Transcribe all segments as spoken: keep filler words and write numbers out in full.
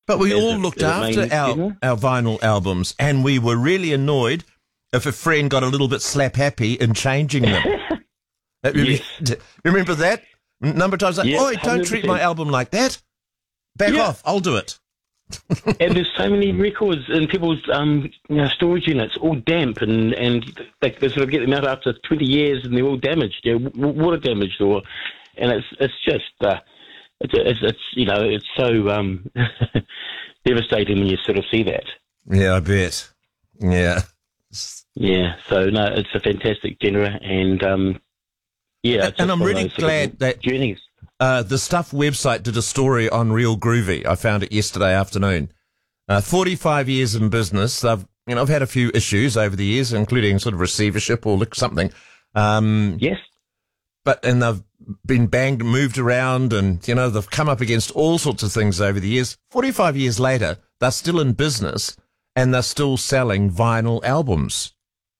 But we as all a- looked as a after main our, genre. our vinyl albums, and we were really annoyed if a friend got a little bit slap happy in changing them. Uh, you- Yes. you Remember that? A number of times, like, Yeah, oh, don't treat my one hundred percent. album like that. Back Yeah. off, I'll do it. And there's so many records in people's um, you know, storage units, all damp, and, and they, they sort of get them out after twenty years, and they're all damaged, you know, w- water damaged, or and it's it's just uh, it's, it's it's you know it's so um, devastating when you sort of see that. Yeah, I bet. Yeah. Yeah, so no, it's a fantastic genre, and um, yeah, it's And just I'm one of really those sort of glad that journeys. Uh, the Stuff website did a story on Real Groovy. I found it yesterday afternoon. Uh, forty-five years in business. I've, you know, I've had a few issues over the years, including sort of receivership or like something. Um, Yes. but, and they've been banged, moved around, and, you know, they've come up against all sorts of things over the years. forty-five years later, they're still in business and they're still selling vinyl albums.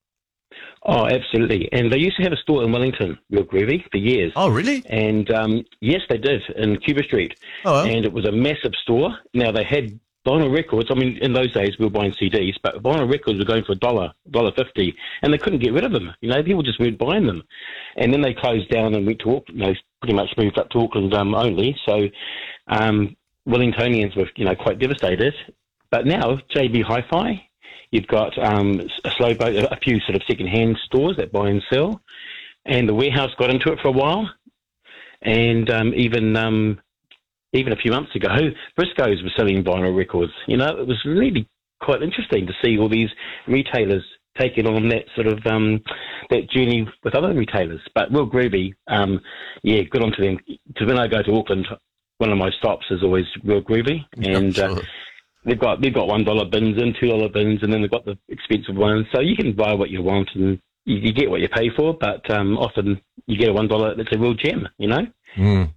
Oh, absolutely. And they used to have a store in Wellington, Real Groovy, for years. Oh, really? And um, yes, they did, in Cuba Street. Oh, well. And it was a massive store. Now, they had vinyl records. I mean, in those days, we were buying C Ds, but vinyl records were going for a dollar, dollar fifty, and they couldn't get rid of them. You know, people just weren't buying them. And then they closed down and went to Auckland, you know, pretty much moved up to Auckland um, only. So um, Wellingtonians were, you know, quite devastated. But now, J B Hi-Fi, you've got um, a slow boat, a few sort of second-hand stores that buy and sell, and the warehouse got into it for a while, and um, even um, even a few months ago, Briscoes were selling vinyl records. You know, it was really quite interesting to see all these retailers taking on that sort of um, that journey with other retailers. But Real Groovy, um, yeah, good on to them. Because when I go to Auckland, one of my stops is always Real Groovy, and sure. uh, They've got they've got one dollar bins and two dollar bins, and then they've got the expensive ones. So you can buy what you want, and you, you get what you pay for. But um, often you get a one dollar that's a real gem, you know. Mm.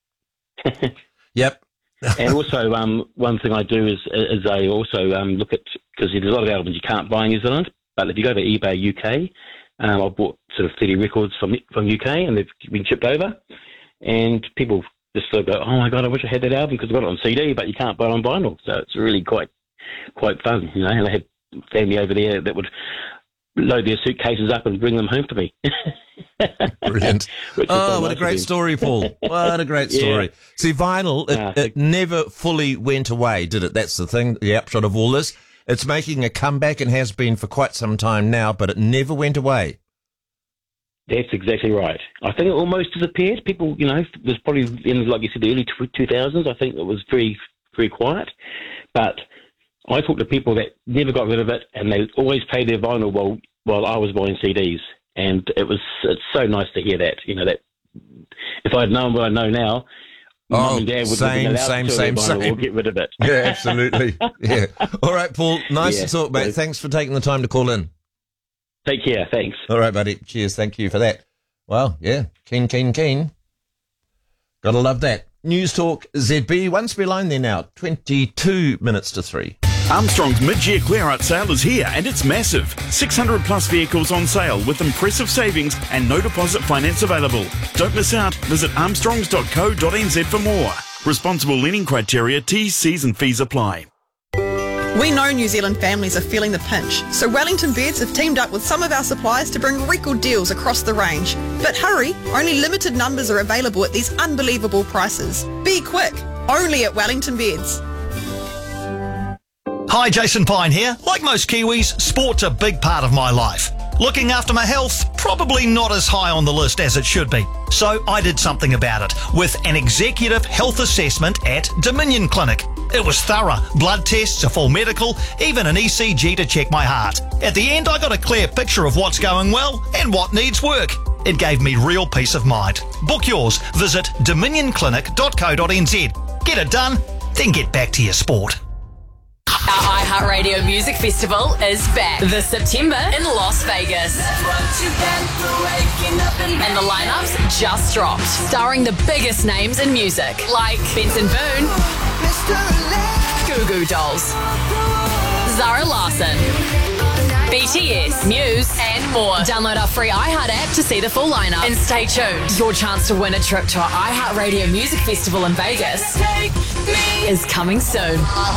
Yep. And also, um, one thing I do is is I also um, look at, because there's a lot of albums you can't buy in New Zealand, but if you go to eBay U K, um, I bought sort of thirty records from from U K, and they've been shipped over, and people just sort of go, oh my God, I wish I had that album because I got it on C D, but you can't buy it on vinyl. So it's really quite quite fun, you know. And I had family over there that would load their suitcases up and bring them home to me. Brilliant. Which is Oh, so what nice a of great them. story, Paul. What a great Yeah. story. See, vinyl, it, Ah, it never fully went away, did it? That's the thing, the upshot of all this. It's making a comeback and has been for quite some time now, but it never went away. That's exactly right. I think it almost disappeared. People, you know, it was probably in, like you said, the early two thousands. I think it was very, very quiet. But I talked to people that never got rid of it, and they always played their vinyl while while I was buying C Ds. And it was it's so nice to hear that. You know, that if I'd known what I know now, Oh, Mum and Dad would same, have been allowed same, to same, their vinyl same. or get rid of it. Yeah, absolutely. Yeah. All right, Paul. Nice Yeah, to talk, mate. so- Thanks for taking the time to call in. Take care. Thanks. All right, buddy. Cheers. Thank you for that. Well, yeah. Keen, keen, keen. Gotta love that. News Talk Z B. One spare line there now. twenty-two minutes to three. Armstrong's mid-year clear-out sale is here, and it's massive. six hundred plus vehicles on sale with impressive savings and no deposit finance available. Don't miss out. Visit armstrongs dot co dot n z for more. Responsible lending criteria, T's, C's and fees apply. We know New Zealand families are feeling the pinch, so Wellington Beds have teamed up with some of our suppliers to bring record deals across the range. But hurry, only limited numbers are available at these unbelievable prices. Be quick, only at Wellington Beds. Hi, Jason Pine here. Like most Kiwis, sport's a big part of my life. Looking after my health, probably not as high on the list as it should be. So I did something about it with an executive health assessment at Dominion Clinic. It was thorough. Blood tests, a full medical, even an E C G to check my heart. At the end, I got a clear picture of what's going well and what needs work. It gave me real peace of mind. Book yours. Visit dominion clinic dot co dot n z. Get it done, then get back to your sport. Our iHeartRadio Music Festival is back this September in Las Vegas. And the lineups just dropped, starring the biggest names in music, like Benson Boone, Goo Goo Dolls, Zara Larsson, B T S, Muse, and more. Download our free iHeart app to see the full lineup. And stay tuned. Your chance to win a trip to our iHeartRadio Music Festival in Vegas is coming soon.